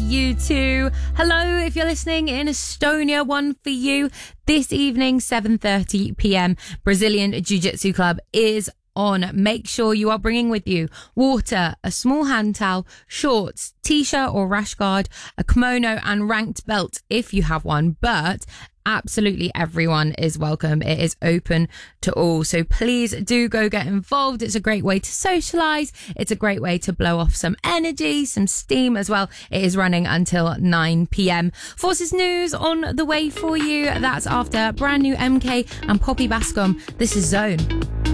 you too. Hello, if you're listening in Estonia, one for you. This evening, 7:30 p.m, Brazilian Jiu-Jitsu Club is on. Make sure you are bringing with you water, a small hand towel, shorts, t-shirt or rash guard, a kimono and ranked belt if you have one, but absolutely everyone is welcome. It is open to all. So please do go get involved. It's a great way to socialize. It's a great way to blow off some energy, some steam as well. It is running until 9 p.m. Forces News on the way for you. That's after brand new MK and Poppy Bascom. This is Zone.